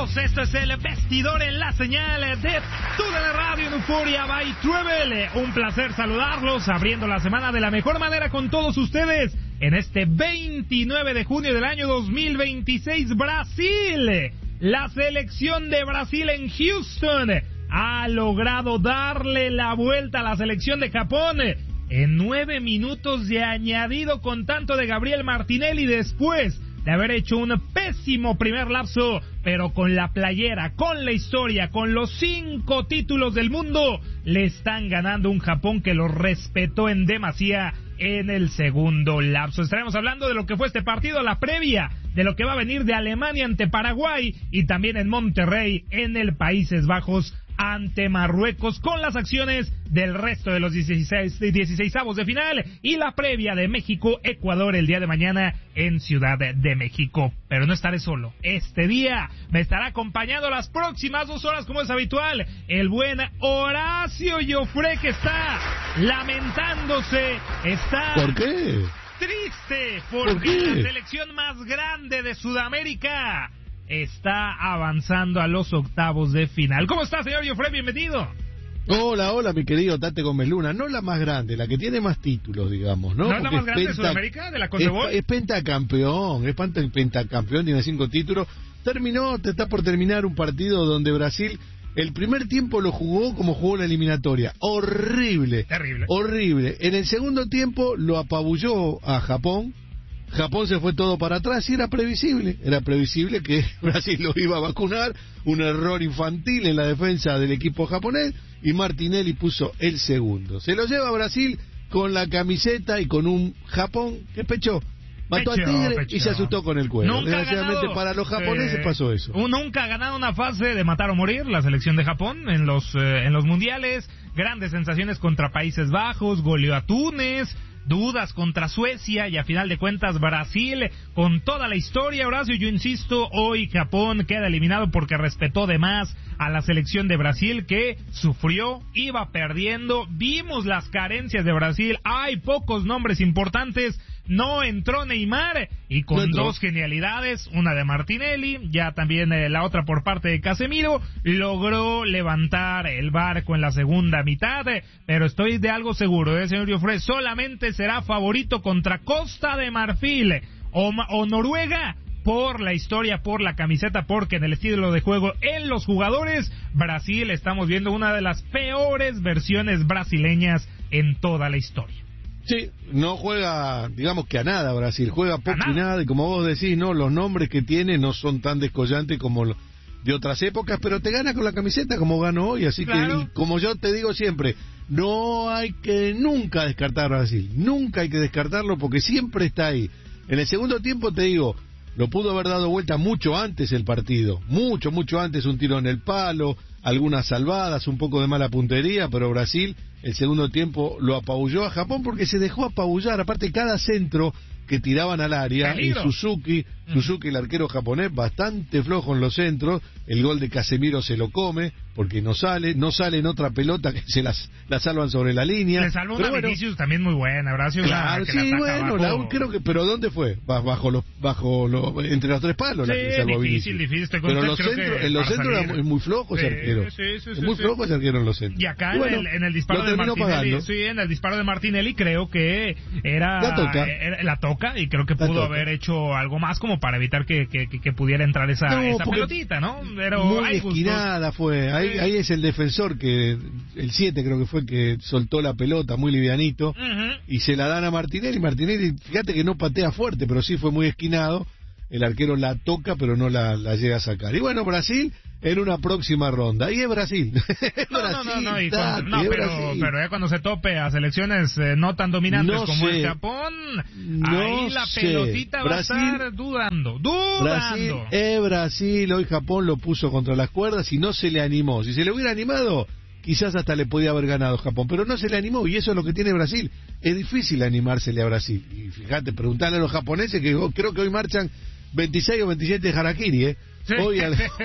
Bienvenidos, esto es el Vestidor en la señal de toda la radio en Euforia by Travel. Un placer saludarlos, abriendo la semana de la mejor manera con todos ustedes en este 29 de junio del año 2026. Brasil, la selección de Brasil en Houston ha logrado darle la vuelta a la selección de Japón en 9 minutos de añadido con tanto de Gabriel Martinelli después de haber hecho un pésimo primer lapso, pero con la playera, con la historia, con los 5 títulos del mundo, le están ganando un Japón que los respetó en demasía en el segundo lapso. Estaremos hablando de lo que fue este partido, la previa de lo que va a venir de Alemania ante Paraguay y también en Monterrey, en el Países Bajos, ante Marruecos, con las acciones del resto de los 16avos de final y la previa de México-Ecuador el día de mañana en Ciudad de México. Pero no estaré solo. Este día me estará acompañando las próximas 2 horas, como es habitual, el buen Horacio Joffre, que está lamentándose, está... ¿Por qué? Triste, porque la selección más grande de Sudamérica está avanzando a los octavos de final. ¿Cómo está, señor Joffre? Bienvenido. Hola, mi querido Tate Gómez Luna. No la más grande, la que tiene más títulos, digamos, ¿no? ¿No es la más grande de Sudamérica, de la CONMEBOL? Es pentacampeón, tiene 5 títulos. Está por terminar un partido donde Brasil, el primer tiempo lo jugó como jugó la eliminatoria. Horrible. Terrible. Horrible. En el segundo tiempo lo apabulló a Japón. Japón se fue todo para atrás y era previsible que Brasil lo iba a vacunar, un error infantil en la defensa del equipo japonés y Martinelli puso el segundo. Se lo lleva a Brasil con la camiseta y con un Japón que pechó. Mató al Tigre y se asustó con el cuero. Desgraciadamente para los japoneses pasó eso. Nunca ha ganado una fase de matar o morir la selección de Japón en los mundiales. Grandes sensaciones contra Países Bajos, goleó a Túnez, dudas contra Suecia y a final de cuentas Brasil con toda la historia. Horacio, yo insisto, hoy Japón queda eliminado porque respetó de más a la selección de Brasil, que sufrió, iba perdiendo, vimos las carencias de Brasil, hay pocos nombres importantes, no entró Neymar y con 2 genialidades, una de Martinelli, ya también la otra por parte de Casemiro, logró levantar el barco en la segunda mitad, pero estoy de algo seguro, señor Joffre, solamente será favorito contra Costa de Marfil o Noruega, por la historia, por la camiseta, porque en el estilo de juego, en los jugadores, Brasil estamos viendo una de las peores versiones brasileñas en toda la historia. Sí, no juega, digamos que a nada Brasil, juega poco y nada, y como vos decís, no, los nombres que tiene no son tan descollantes como de otras épocas, pero te gana con la camiseta como ganó hoy, así claro. Que, como yo te digo siempre, no hay que nunca descartar a Brasil, nunca hay que descartarlo porque siempre está ahí. En el segundo tiempo, te digo, lo pudo haber dado vuelta mucho antes el partido, mucho antes, un tiro en el palo, algunas salvadas, un poco de mala puntería, pero Brasil el segundo tiempo lo apabulló a Japón porque se dejó apabullar, aparte cada centro que tiraban al área, Peligro. Y Suzuki, el arquero japonés, bastante flojo en los centros, el gol de Casemiro se lo come, porque no sale en otra pelota que se la salvan sobre la línea. Le salvó una Vinicius también muy buena, Horacio. Claro, sí, bueno, creo que, pero ¿dónde fue? Entre los 3 palos, sí, la que salvó difícil, pero en los centros es muy flojo ese arquero. Sí, muy flojo ese arquero en los centros. Y acá en el disparo de Martinelli, en el disparo de Martinelli creo que era la toca y creo que pudo haber hecho algo más como para evitar que pudiera entrar esa pelotita, ¿no? Pero muy esquinada fue. Ahí es el defensor que el 7 creo que fue que soltó la pelota muy livianito y se la dan a Martinelli. Martinelli, fíjate que no patea fuerte, pero sí fue muy esquinado. El arquero la toca, pero no la llega a sacar. Y bueno, Brasil en una próxima ronda. Y es Brasil. Pero ya cuando se tope a selecciones no tan dominantes como el Japón, ahí la pelotita va a estar dudando. Brasil, hoy Japón lo puso contra las cuerdas y no se le animó. Si se le hubiera animado, quizás hasta le podía haber ganado Japón, pero no se le animó, y eso es lo que tiene Brasil. Es difícil animársele a Brasil. Y fíjate, preguntarle a los japoneses, que creo que hoy marchan 26 o 27 de Harakiri, Sí. Hoy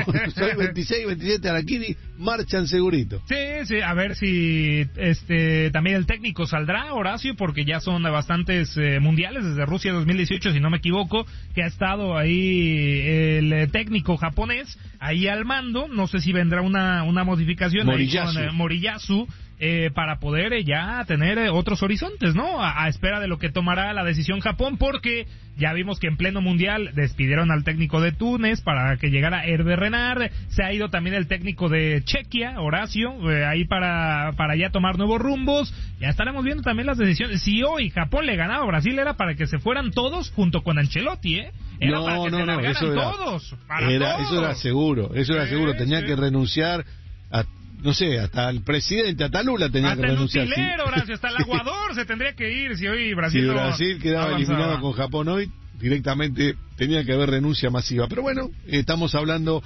26 y 27 Harakiri marchan segurito. Sí, a ver si también el técnico saldrá, Horacio, porque ya son bastantes mundiales desde Rusia 2018, si no me equivoco, que ha estado ahí el técnico japonés ahí al mando. No sé si vendrá una modificación Moriyasu. ahí con Moriyasu. Para poder ya tener otros horizontes, ¿no? A espera de lo que tomará la decisión Japón, porque ya vimos que en pleno mundial despidieron al técnico de Túnez para que llegara Hervé Renard. Se ha ido también el técnico de Chequia, Horacio, ahí para ya tomar nuevos rumbos. Ya estaremos viendo también las decisiones. Si hoy Japón le ganaba a Brasil, era para que se fueran todos junto con Ancelotti, Era para que se largaran todos. Eso era seguro, tenía que renunciar a, no sé, hasta el presidente, hasta Lula tenía que renunciar. Hasta el utilero, Horacio, hasta el aguador se tendría que ir si hoy Brasil si Brasil quedaba eliminado con Japón hoy, directamente tenía que haber renuncia masiva. Pero bueno, estamos hablando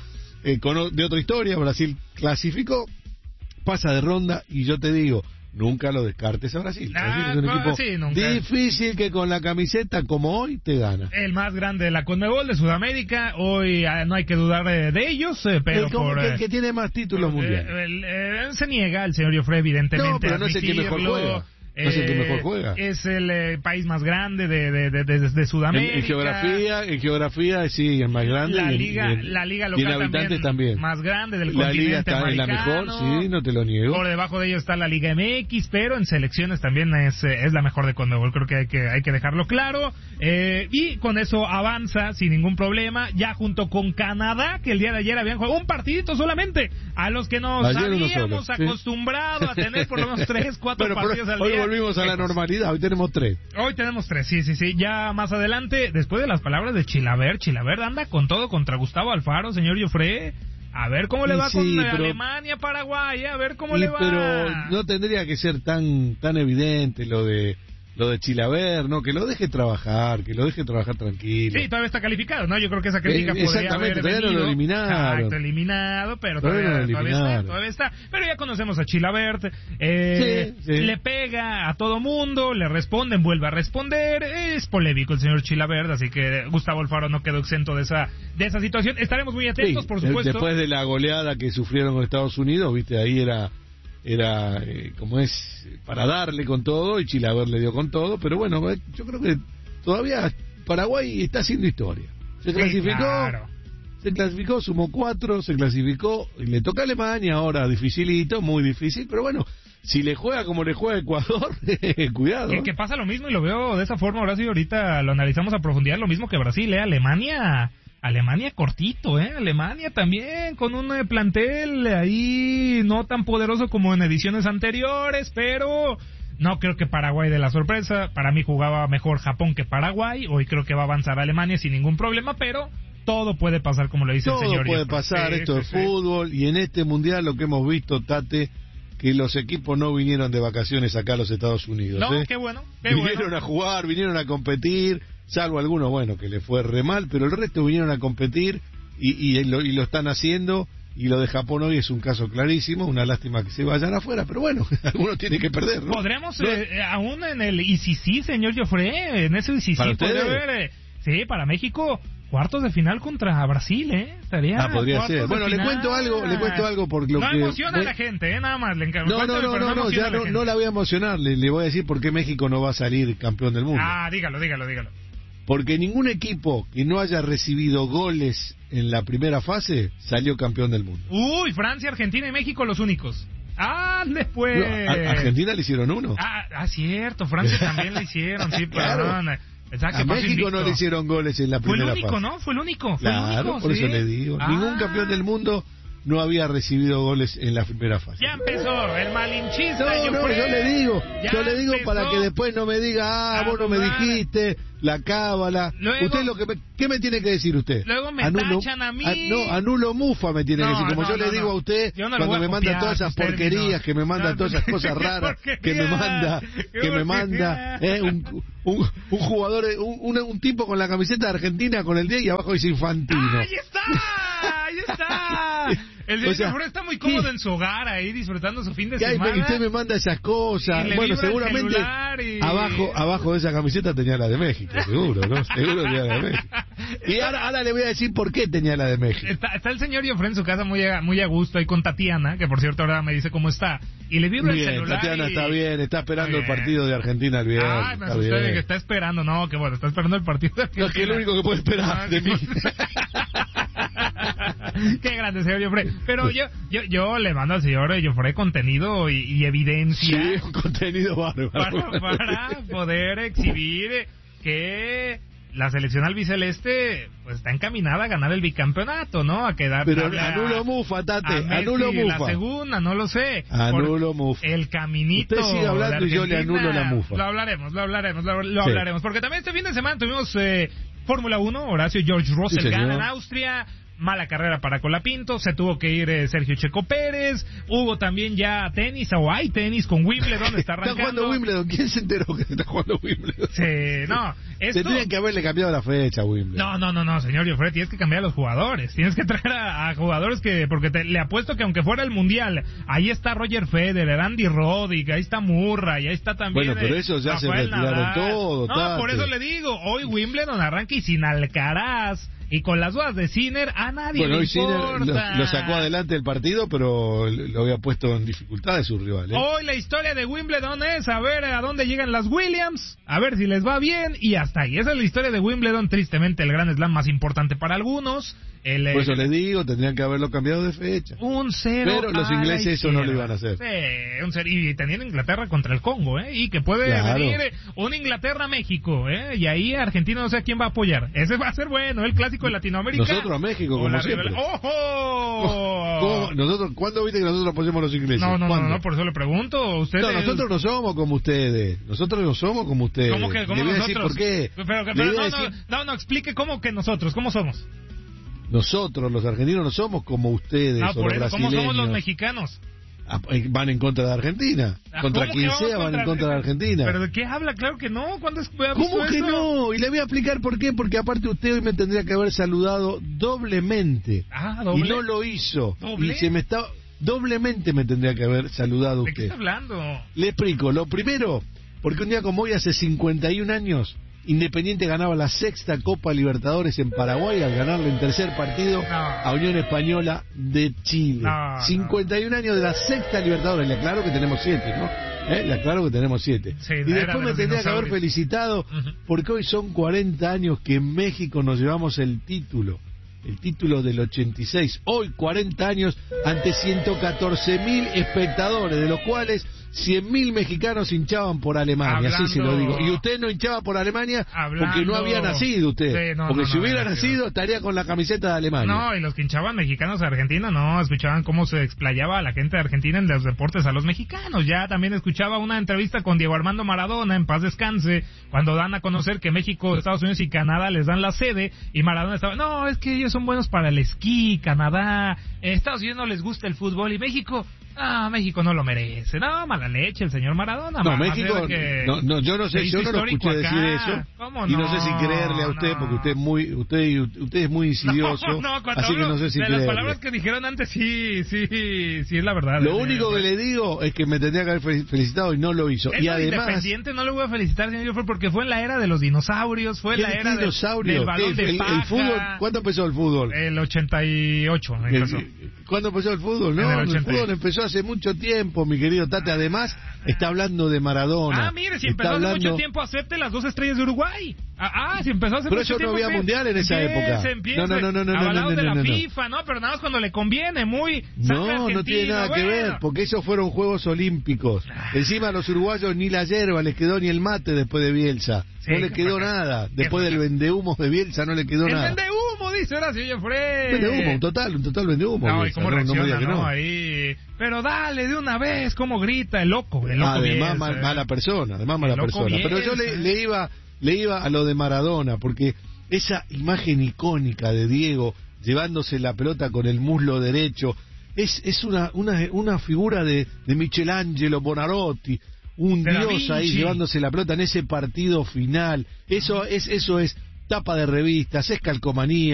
de otra historia. Brasil clasificó, pasa de ronda, y yo te digo, nunca lo descartes a Brasil. Brasil es un equipo difícil que con la camiseta como hoy te gana. El más grande de la Conmebol de Sudamérica, hoy no hay que dudar de ellos, pero el que tiene más títulos mundiales. Se niega el señor Joffre, evidentemente. No, pero no es el que mejor juega. No es el que mejor juega. Es el país más grande de Sudamérica. En geografía sí, el más grande. La liga local también más grande del la continente liga está americano. En la mejor, sí, no te lo niego. Por debajo de ellos está la Liga MX, pero en selecciones también es la mejor de Conmebol. Creo que hay que dejarlo claro. Y con eso avanza sin ningún problema, ya junto con Canadá, que el día de ayer habían jugado un partidito solamente, a los que nos habíamos acostumbrado a tener por lo menos 3, 4 partidos al día. Volvimos a la normalidad, hoy tenemos 3. Hoy tenemos 3, sí. Ya más adelante, después de las palabras de Chilavert anda con todo contra Gustavo Alfaro, señor Joffre. A ver cómo le va con Alemania, Paraguay, a ver cómo le va. Pero no tendría que ser tan evidente lo de Chilavert, ¿no? Que lo deje trabajar tranquilo. Sí, todavía está calificado, ¿no? Yo creo que esa crítica podría haber todavía no lo eliminaron. Exacto, eliminado, pero todavía está. Pero ya conocemos a Chilavert, le pega a todo mundo, le responden, vuelve a responder, es polémico el señor Chilavert, así que Gustavo Alfaro no quedó exento de esa situación. Estaremos muy atentos, por supuesto. Después de la goleada que sufrieron con Estados Unidos, viste, ahí era como es, para darle con todo, y Chilavert le dio con todo, pero bueno, yo creo que todavía Paraguay está haciendo historia. Se clasificó, sumó 4, se clasificó, y le toca a Alemania ahora, dificilito, muy difícil, pero bueno, si le juega como le juega Ecuador, cuidado. Que pasa lo mismo, y lo veo de esa forma, ahora sí, ahorita lo analizamos a profundidad, lo mismo que Brasil, Alemania cortito, Alemania también con un plantel ahí no tan poderoso como en ediciones anteriores, pero no creo que Paraguay dé la sorpresa. Para mí jugaba mejor Japón que Paraguay. Hoy creo que va a avanzar Alemania sin ningún problema, pero todo puede pasar, como le dice el señor. Todo puede pasar, esto es fútbol, y en este mundial lo que hemos visto, Tate, que los equipos no vinieron de vacaciones acá a los Estados Unidos. No, qué bueno. Vinieron a jugar, vinieron a competir, salvo algunos, que le fue re mal, pero el resto vinieron a competir y lo están haciendo, y lo de Japón hoy es un caso clarísimo, una lástima que se vayan afuera, pero bueno, algunos tienen que perder, ¿no? Podremos, aún en el ICC, señor Joffre, en ese ICC podría haber, sí, para México, cuartos de final contra Brasil, estaría. Podría ser. Bueno, le cuento algo por lo que. No emociona a la gente, nada más. No la voy a emocionar, le voy a decir por qué México no va a salir campeón del mundo. Dígalo. Porque ningún equipo que no haya recibido goles en la primera fase salió campeón del mundo. Uy, Francia, Argentina y México los únicos. Después. No, a Argentina le hicieron 1. Cierto, Francia también le hicieron, sí, perdón. A México no le hicieron goles en la primera fase. Fue el único, ¿no? Fue el único. Claro, por eso le digo. Ningún campeón del mundo no había recibido goles en la primera fase. Ya empezó el malinchista. Yo le digo para que después no me diga, vos no me dijiste, la cábala. Luego, usted ¿qué me tiene que decir usted? Luego me tachan a mí. Anulo mufa me tiene que decir, como yo le digo a usted, cuando me manda todas esas porquerías, que me manda todas esas cosas raras, que me manda, un jugador, un tipo con la camiseta de Argentina con el 10 y abajo dice Infantino. Ahí está. El señor está muy cómodo en su hogar ahí, disfrutando su fin de semana. Y usted me manda esas cosas. Bueno, seguramente abajo de esa camiseta tenía la de México, seguro, ¿no? Seguro tenía la de México. Y ahora le voy a decir por qué tenía la de México. Está el señor Jofre en su casa muy a gusto ahí con Tatiana, que por cierto ahora me dice cómo está. Y le vibra el celular. Tatiana está bien, está esperando el partido de Argentina el viernes. Ay, me asusté de que está esperando. No, que bueno, está esperando el partido de Argentina. No, es que es lo único que puede esperar de mí. Qué grande, señor Jofre. Pero yo le mando al señor Jofre contenido y evidencia. Sí, un contenido bárbaro. Para poder exhibir que la selección albiceleste pues está encaminada a ganar el bicampeonato, ¿no? A quedar. Pero anulo Mufa, Tate, anulo Mufa. La segunda, no lo sé. Anulo Mufa. El caminito. Usted sigue hablando y yo le anulo la Mufa. Lo hablaremos. Porque también este fin de semana tuvimos Fórmula 1, Horacio George Russell gana en Austria. Mala carrera para Colapinto, se tuvo que ir Sergio Checo Pérez, hubo también ya tenis, o hay tenis con Wimbledon, está arrancando. Está jugando Wimbledon, ¿quién se enteró que está jugando Wimbledon? Sí, no. Se tenían que haberle cambiado la fecha a Wimbledon. No, señor Jofre, tienes que cambiar a los jugadores, tienes que traer a jugadores porque le apuesto que aunque fuera el Mundial, ahí está Roger Federer, Andy Roddick, ahí está Murray, ahí está también... Bueno, pero eso ya Rafael se retiraron todo. No, por eso le digo, hoy Wimbledon arranca y sin Alcaraz... Y con las dudas de Sinner, a nadie le importa. Sinner lo sacó adelante del partido, pero lo había puesto en dificultades su rival. Hoy la historia de Wimbledon es a ver a dónde llegan las Williams, a ver si les va bien, y hasta ahí. Esa es la historia de Wimbledon, tristemente el Grand Slam más importante para algunos. Por eso le digo, tendrían que haberlo cambiado de fecha. Un 0. Pero los ingleses eso no lo iban a hacer. Sí, un 0. Y tenían Inglaterra contra el Congo, y que puede venir un Inglaterra-México, y ahí Argentina no sé a quién va a apoyar. Ese va a ser bueno, el clásico de Latinoamérica. Nosotros a México, como siempre. ¡Ojo! ¿Cuándo viste que nosotros apoyemos a los ingleses? No, por eso le pregunto. ¿Ustedes... No, nosotros no somos como ustedes. Nosotros no somos como ustedes. ¿Cómo que cómo nosotros? Decir por qué. Pero explique cómo que nosotros, ¿cómo somos? Nosotros, los argentinos, no somos como ustedes o los brasileños. ¿Cómo somos los mexicanos? Van en contra de Argentina. Contra quien sea van en contra de Argentina. ¿Pero de qué habla? Claro que no. ¿Cuándo ¿Cómo que no? Y le voy a explicar por qué. Porque aparte usted hoy me tendría que haber saludado doblemente. ¿doble? Y no lo hizo. ¿Doble? Y doblemente me tendría que haber saludado usted. ¿De qué está hablando? Le explico. Lo primero, porque un día como hoy, hace 51 años... Independiente ganaba la 6ª Copa Libertadores en Paraguay al ganarle en tercer partido a Unión Española de Chile. 51 años de la 6ª Libertadores. Le aclaro que tenemos 7, ¿no? Le aclaro que tenemos 7. Sí, y después me tendría que haber felicitado porque hoy son 40 años que en México nos llevamos el título del 86. Hoy 40 años ante 114.000 espectadores, de los cuales 100.000 mexicanos hinchaban por Alemania, así se lo digo. Y usted no hinchaba por Alemania porque no había nacido usted. Porque si hubiera nacido estaría con la camiseta de Alemania. No, y los que hinchaban mexicanos de Argentina no, escuchaban cómo se explayaba a la gente de Argentina en los deportes a los mexicanos. Ya también escuchaba una entrevista con Diego Armando Maradona, en paz descanse, cuando dan a conocer que México, Estados Unidos y Canadá les dan la sede, y Maradona estaba, no, es que ellos son buenos para el esquí, Canadá, Estados Unidos no les gusta el fútbol, y México no lo merece. No, mala leche el señor Maradona. No, México, yo no sé, yo no lo escuché decir eso. Y no sé si creerle a usted, porque usted es muy insidioso, así que no sé si creerle. Las palabras que dijeron antes sí es la verdad. Lo único que le digo es que me tendría que haber felicitado y no lo hizo. Y además, Independiente no le voy a felicitar, señor Jofre, porque fue en la era de los dinosaurios, fue en la era del balón de paja. El fútbol, ¿cuándo empezó el fútbol? El 88 empezó. ¿Cuándo empezó el fútbol? No, el fútbol empezó hace mucho tiempo, mi querido Tate. Además, está hablando de Maradona. Mire, si empezó hace mucho tiempo, acepte las 2 estrellas de Uruguay. Si empezó hace mucho tiempo. Pero eso no había mundial en esa época. No. Avalados de la FIFA, ¿no? Pero nada más cuando le conviene, No tiene nada que ver, porque esos fueron Juegos Olímpicos. Encima a los uruguayos ni la yerba les quedó ni el mate después de Bielsa. No le quedó nada. Después del vendehumos de Bielsa no le quedó nada. El vendehumo, dice Horacio Jofre. Vendehumo, un total vendehumo. No, y cómo reacciona, ¿no? Ahí. Pero dale de una vez, cómo grita el loco. Además, mala persona. Pero yo le iba a lo de Maradona, porque esa imagen icónica de Diego llevándose la pelota con el muslo derecho es una figura de Michelangelo Bonarotti, un dios ahí llevándose la pelota en ese partido final. Eso es tapa de revistas, es calcomanía.